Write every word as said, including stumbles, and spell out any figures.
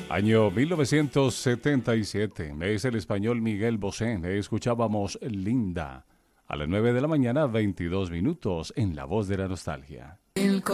Año mil novecientos setenta y siete. Es el español Miguel Bosé. Escuchábamos Linda. A las nueve de la mañana, veintidós minutos, en La Voz de la Nostalgia.